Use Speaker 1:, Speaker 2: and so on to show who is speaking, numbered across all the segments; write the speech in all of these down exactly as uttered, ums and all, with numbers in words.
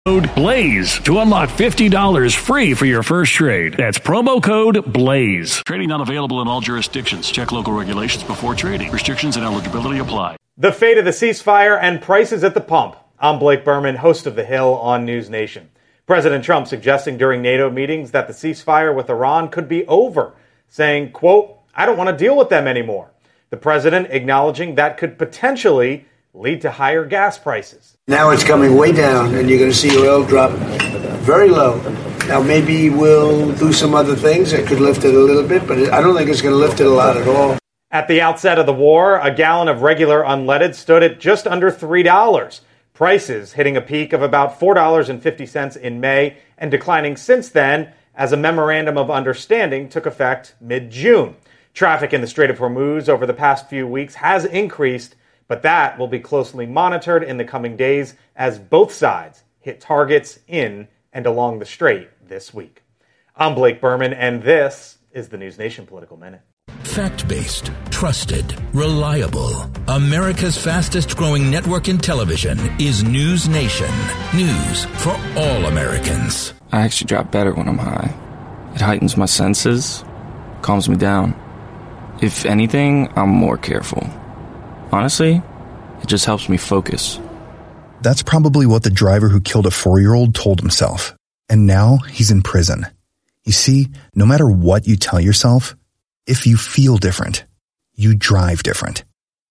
Speaker 1: Code BLAZE to unlock fifty dollars free for your first trade. That's promo code BLAZE. Trading not available in all jurisdictions. Check local regulations before trading. Restrictions and eligibility apply.
Speaker 2: The fate of the ceasefire and prices at the pump. I'm Blake Berman, host of The Hill on News Nation. President Trump suggesting during NATO meetings that the ceasefire with Iran could be over, saying, quote, I don't want to deal with them anymore. The president acknowledging that could potentially lead to higher gas prices.
Speaker 3: Now it's coming way down, and you're going to see oil drop very low. Now, maybe we'll do some other things that could lift it a little bit, but I don't think it's going to lift it a lot at all.
Speaker 2: At the outset of the war, a gallon of regular unleaded stood at just under three dollars. Prices hitting a peak of about four dollars and fifty cents in May and declining since then as a memorandum of understanding took effect mid-June. Traffic in the Strait of Hormuz over the past few weeks has increased, but that will be closely monitored in the coming days as both sides hit targets in and along the strait this week. I'm Blake Berman, and this is the News Nation Political Minute.
Speaker 4: Fact-based, trusted, reliable. America's fastest-growing network in television is News Nation. News for all Americans.
Speaker 5: I actually drop better when I'm high. It heightens my senses, calms me down. If anything, I'm more careful. Honestly, it just helps me focus.
Speaker 6: That's probably what the driver who killed a four-year-old told himself. And now he's in prison. You see, no matter what you tell yourself, if you feel different, you drive different.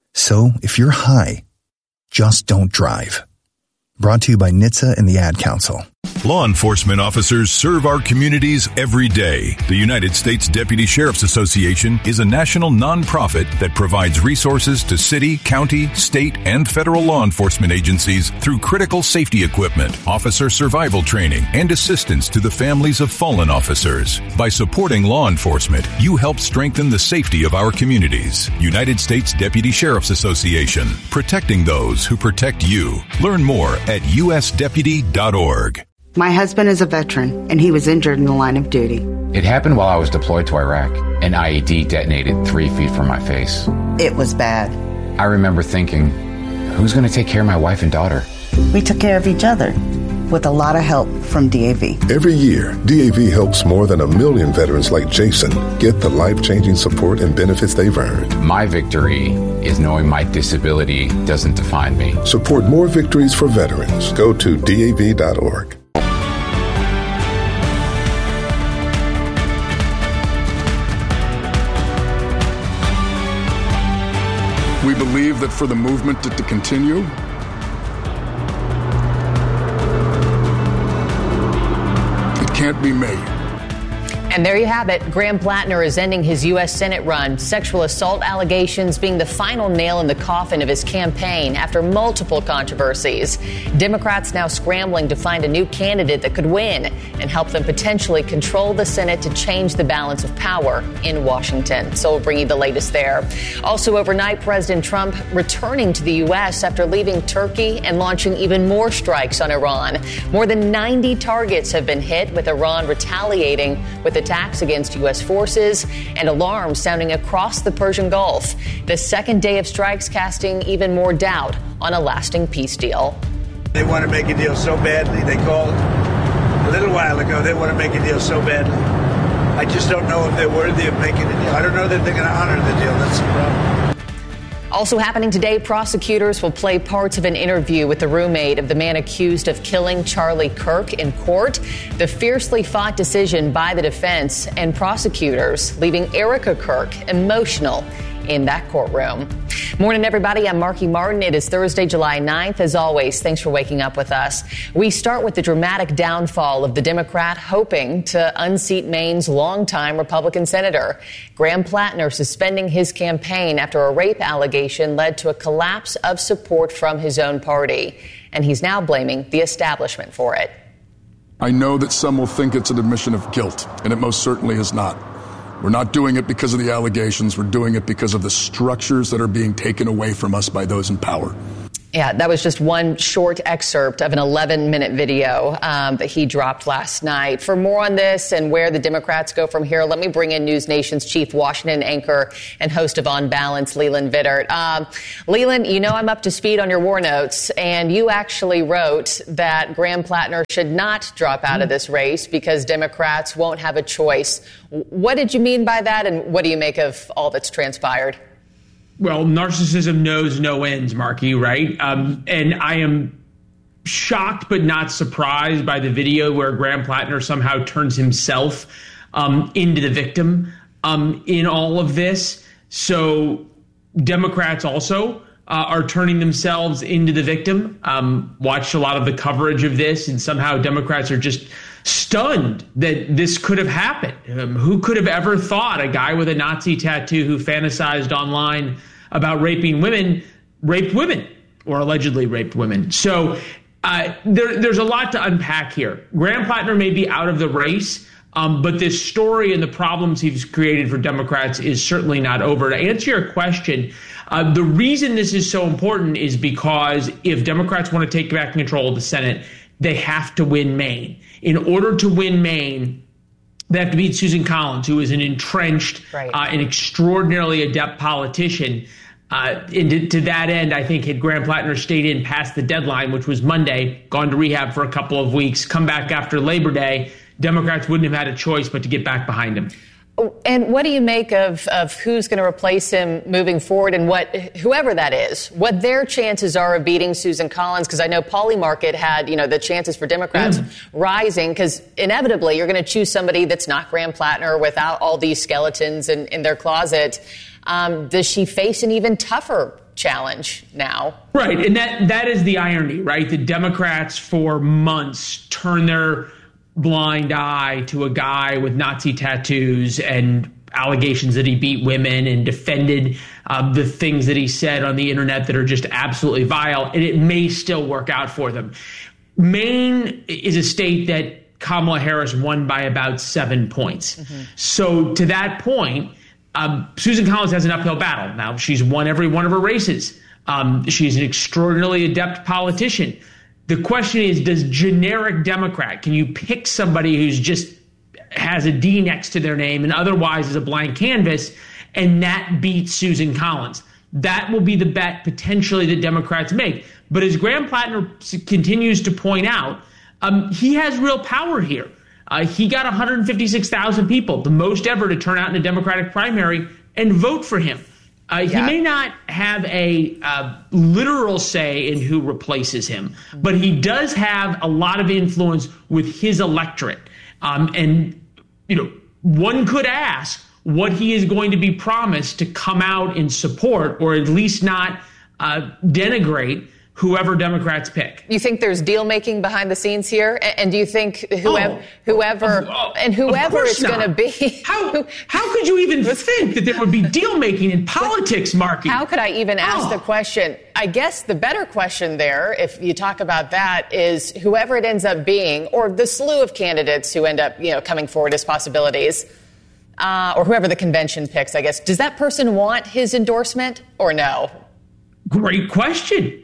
Speaker 6: So if you're high, just don't drive. Brought to you by N H T S A and the Ad Council.
Speaker 7: Law enforcement officers serve our communities every day. The United States Deputy Sheriff's Association is a national nonprofit that provides resources to city, county, state, and federal law enforcement agencies through critical safety equipment, officer survival training, and assistance to the families of fallen officers. By supporting law enforcement, you help strengthen the safety of our communities. United States Deputy Sheriff's Association, protecting those who protect you. Learn more at u s deputy dot org.
Speaker 8: My husband is a veteran, and he was injured in the line of duty.
Speaker 9: It happened while I was deployed to Iraq. An I E D detonated three feet from my face.
Speaker 8: It was bad.
Speaker 9: I remember thinking, who's going to take care of my wife and daughter?
Speaker 8: We took care of each other, with a lot of help from D A V.
Speaker 10: Every year, D A V helps more than a million veterans like Jason get the life-changing support and benefits they've earned.
Speaker 9: My victory is knowing my disability doesn't define me.
Speaker 10: Support more victories for veterans. Go to D A V dot org.
Speaker 11: We believe that for the movement to, to continue, it can't be me.
Speaker 12: And there you have it. Graham Plattner is ending his U S Senate run. Sexual assault allegations being the final nail in the coffin of his campaign after multiple controversies. Democrats now scrambling to find a new candidate that could win and help them potentially control the Senate to change the balance of power in Washington. So we'll bring you the latest there. Also overnight, President Trump returning to the U S after leaving Turkey and launching even more strikes on Iran. More than ninety targets have been hit, with Iran retaliating with attacks against U S forces and alarms sounding across the Persian Gulf. The second day of strikes casting even more doubt on a lasting peace deal.
Speaker 3: They want to make a deal so badly. They called a little while ago. They want to make a deal so badly. I just don't know if they're worthy of making a deal. I don't know that they're going to honor the deal. That's the problem.
Speaker 12: Also happening today, prosecutors will play parts of an interview with the roommate of the man accused of killing Charlie Kirk in court. The fiercely fought decision by the defense and prosecutors leaving Erica Kirk emotional in that courtroom. Morning, everybody. I'm Marky Martin. It is Thursday, July ninth. As always, thanks for waking up with us. We start with the dramatic downfall of the Democrat hoping to unseat Maine's longtime Republican senator. Graham Plattner suspending his campaign after a rape allegation led to a collapse of support from his own party. And he's now blaming the establishment for it.
Speaker 11: I know that some will think it's an admission of guilt, and it most certainly is not. We're not doing it because of the allegations. We're doing it because of the structures that are being taken away from us by those in power.
Speaker 12: Yeah, that was just one short excerpt of an eleven-minute video um, that he dropped last night. For more on this and where the Democrats go from here, let me bring in News Nation's chief Washington anchor and host of On Balance, Leland Vittert. Um, Leland, you know I'm up to speed on your war notes, and you actually wrote that Graham Plattner should not drop out of this race because Democrats won't have a choice. What did you mean by that, and what do you make of all that's transpired?
Speaker 13: Well, narcissism knows no ends, Marky, right? Um, and I am shocked but not surprised by the video where Graham Plattner somehow turns himself um, into the victim um, in all of this. So Democrats also uh, are turning themselves into the victim. Um, watched a lot of the coverage of this, and somehow Democrats are just stunned that this could have happened. Um, who could have ever thought a guy with a Nazi tattoo who fantasized online about raping women raped women or allegedly raped women? So uh, there, there's a lot to unpack here. Graham Plattner may be out of the race, um, but this story and the problems he's created for Democrats is certainly not over. To answer your question, uh, the reason this is so important is because if Democrats want to take back control of the Senate, they have to win Maine. In order to win Maine, they have to beat Susan Collins, who is an entrenched, right. uh, an extraordinarily adept politician. Uh, and to, to that end, I think had Graham Plattner stayed in past the deadline, which was Monday, gone to rehab for a couple of weeks, come back after Labor Day, Democrats wouldn't have had a choice but to get back behind him.
Speaker 12: And what do you make of, of who's going to replace him moving forward, and what, whoever that is, what their chances are of beating Susan Collins? Because I know Polymarket had, you know, the chances for Democrats mm. rising, because inevitably you're going to choose somebody that's not Graham Plattner without all these skeletons in, in their closet. Um, does she face an even tougher challenge now?
Speaker 13: Right. And that that is the irony, right? The Democrats for months turn their blind eye to a guy with Nazi tattoos and allegations that he beat women and defended um, the things that he said on the internet that are just absolutely vile. And it may still work out for them. Maine is a state that Kamala Harris won by about seven points. Mm-hmm. So to that point, um, Susan Collins has an uphill battle. Now, she's won every one of her races. Um, she's an extraordinarily adept politician. The question is, does generic Democrat, can you pick somebody who's just has a D next to their name and otherwise is a blank canvas, and that beats Susan Collins? That will be the bet potentially that Democrats make. But as Graham Plattner continues to point out, um, he has real power here. Uh, he got one hundred fifty-six thousand people, the most ever to turn out in a Democratic primary and vote for him. Uh, yeah. He may not have a uh, literal say in who replaces him, but he does have a lot of influence with his electorate. Um, and, you know, one could ask what he is going to be promised to come out in support, or at least not uh, denigrate whoever Democrats pick.
Speaker 12: You think there's deal making behind the scenes here? And do you think whoever, oh, whoever,
Speaker 13: oh,
Speaker 12: and whoever it's going to be?
Speaker 13: How, how could you even think that there would be deal making in politics, Marky?
Speaker 12: How could I even ask
Speaker 13: oh.
Speaker 12: the question? I guess the better question there, if you talk about that, is whoever it ends up being, or the slew of candidates who end up, you know, coming forward as possibilities, uh, or whoever the convention picks, I guess, does that person want his endorsement or no?
Speaker 13: Great question.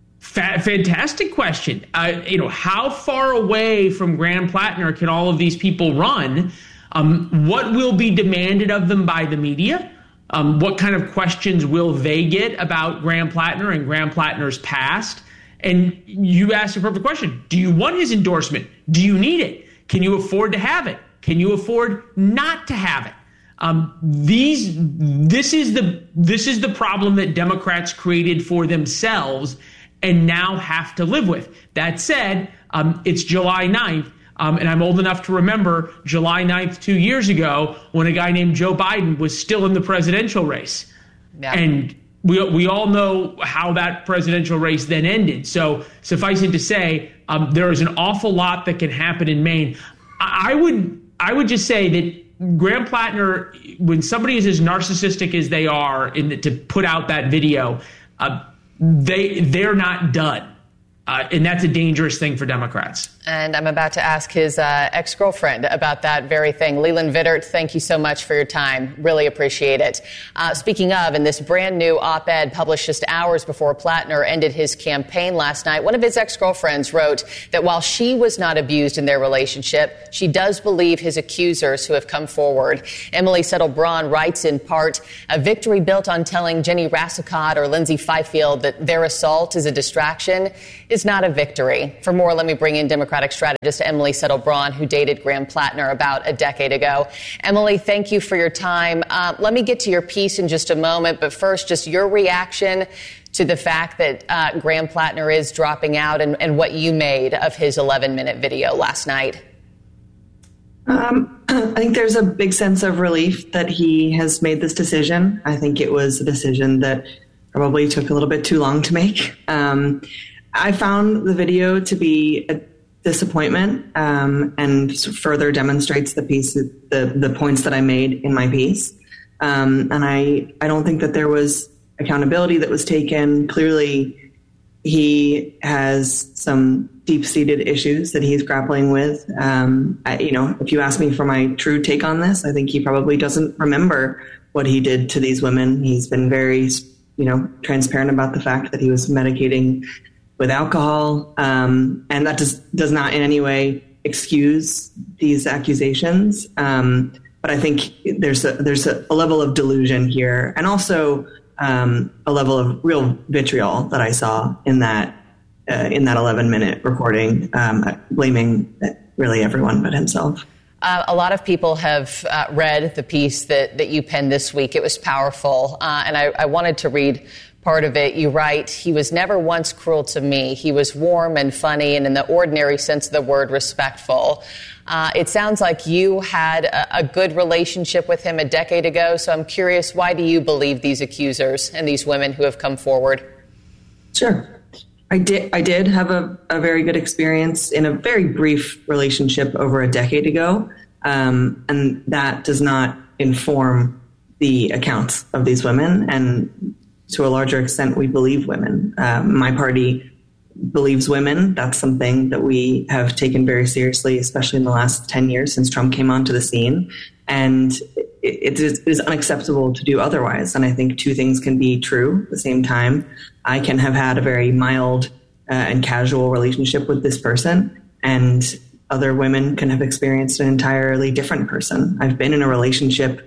Speaker 13: Fa- fantastic question. Uh, you know, how far away from Graham Plattner can all of these people run? Um, what will be demanded of them by the media? Um, what kind of questions will they get about Graham Plattner and Graham Plattner's past? And you asked a perfect question. Do you want his endorsement? Do you need it? Can you afford to have it? Can you afford not to have it? Um, these, this is the this is the problem that Democrats created for themselves and now have to live with. That said, um, it's July ninth, um, and I'm old enough to remember July ninth two years ago when a guy named Joe Biden was still in the presidential race. Yeah. And we we all know how that presidential race then ended. So suffice it to say, um, there is an awful lot that can happen in Maine. I, I would I would just say that Graham Plattner, when somebody is as narcissistic as they are in the, to put out that video, uh, They they're not done. Uh, and that's a dangerous thing for Democrats.
Speaker 12: And I'm about to ask his uh, ex-girlfriend about that very thing. Leland Vittert, thank you so much for your time. Really appreciate it. Uh, speaking of, in this brand new op-ed published just hours before Plattner ended his campaign last night, one of his ex-girlfriends wrote that while she was not abused in their relationship, she does believe his accusers who have come forward. Emily Settle-Braun writes in part, a victory built on telling Jenny Rassicot or Lindsay Fifield that their assault is a distraction is not a victory. For more, let me bring in Democratic strategist Emily Settle-Braun, who dated Graham Plattner about a decade ago. Emily, thank you for your time. Uh, let me get to your piece in just a moment, but first, just your reaction to the fact that uh, Graham Plattner is dropping out and, and what you made of his eleven-minute video last night.
Speaker 14: Um, I think there's a big sense of relief that he has made this decision. I think it was a decision that probably took a little bit too long to make. Um, I found the video to be a disappointment um, and further demonstrates the piece, the the points that I made in my piece. Um, and I, I don't think that there was accountability that was taken. Clearly, he has some deep-seated issues that he's grappling with. Um, I, you know, if you ask me for my true take on this, I think he probably doesn't remember what he did to these women. He's been very, you know, transparent about the fact that he was medicating with alcohol, um, and that does does not in any way excuse these accusations. Um, but I think there's a, there's a, a level of delusion here, and also um, a level of real vitriol that I saw in that uh, in that eleven minute recording, um, blaming really everyone but himself.
Speaker 12: Uh, a lot of people have uh, read the piece that, that you penned this week. It was powerful, uh, and I, I wanted to read part of it. You write, he was never once cruel to me. He was warm and funny and in the ordinary sense of the word respectful. Uh, it sounds like you had a, a good relationship with him a decade ago. So I'm curious, why do you believe these accusers and these women who have come forward?
Speaker 14: Sure. I did, I did have a, a very good experience in a very brief relationship over a decade ago. Um, and that does not inform the accounts of these women. And to a larger extent, we believe women. Um, my party believes women. That's something that we have taken very seriously, especially in the last ten years since Trump came onto the scene. And it, it, is, it is unacceptable to do otherwise. And I think two things can be true at the same time. I can have had a very mild uh, and casual relationship with this person, and other women can have experienced an entirely different person. I've been in a relationship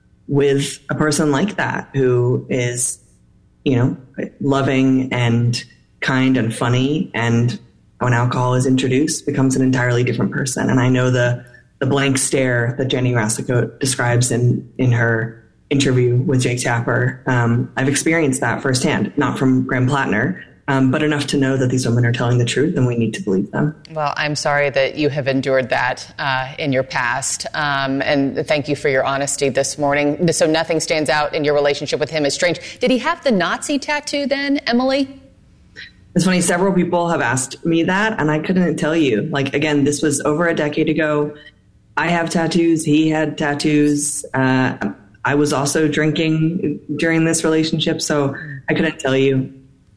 Speaker 14: with a person like that who is, you know, loving and kind and funny, and when alcohol is introduced, becomes an entirely different person. And I know the the blank stare that Jenny Rassicot describes in, in her interview with Jake Tapper. Um, I've experienced that firsthand, not from Graham Plattner, um, but enough to know that these women are telling the truth and we need to believe them.
Speaker 12: Well, I'm sorry that you have endured that uh, in your past. Um, and thank you for your honesty this morning. So nothing stands out in your relationship with him as strange. Did he have the Nazi tattoo then, Emily?
Speaker 14: It's funny, several people have asked me that, and I couldn't tell you. Like, again, this was over a decade ago. I have tattoos. He had tattoos. Uh, I was also drinking during this relationship, so I couldn't tell you.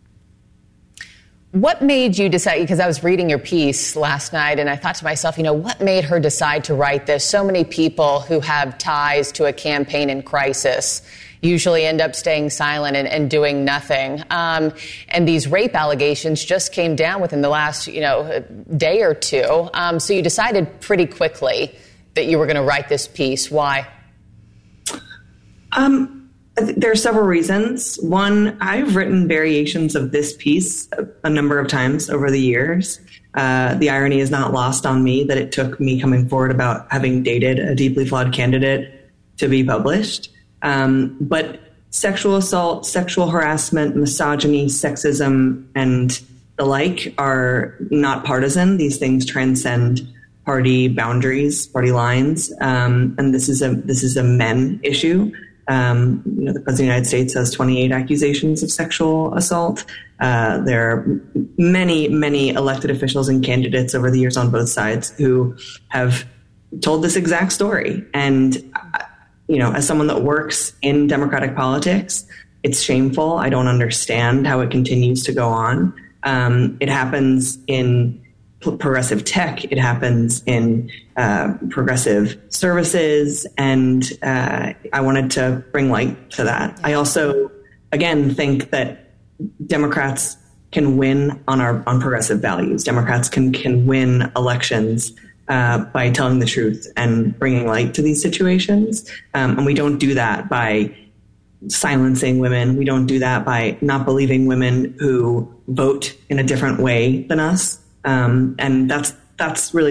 Speaker 12: What made you decide, because I was reading your piece last night and I thought to myself, you know, what made her decide to write this? So many people who have ties to a campaign in crisis usually end up staying silent and, and doing nothing. Um, and these rape allegations just came down within the last, you know, day or two. Um, so you decided pretty quickly that you were going to write this piece. Why?
Speaker 14: Um. There are several reasons. One, I've written variations of this piece a, a number of times over the years. Uh, the irony is not lost on me that it took me coming forward about having dated a deeply flawed candidate to be published. Um, but sexual assault, sexual harassment, misogyny, sexism, and the like are not partisan. These things transcend party boundaries, party lines, um, and this is a this is a men issue. Um, you know, the President of the United States has twenty-eight accusations of sexual assault. Uh, there are many, many elected officials and candidates over the years on both sides who have told this exact story. And, you know, as someone that works in Democratic politics, it's shameful. I don't understand how it continues to go on. Um, it happens in progressive tech. It happens in uh, progressive services. And uh, I wanted to bring light to that. I also, again, think that Democrats can win on our on progressive values. Democrats can, can win elections uh, by telling the truth and bringing light to these situations. Um, and we don't do that by silencing women. We don't do that by not believing women who vote in a different way than us. Um, and that's that's really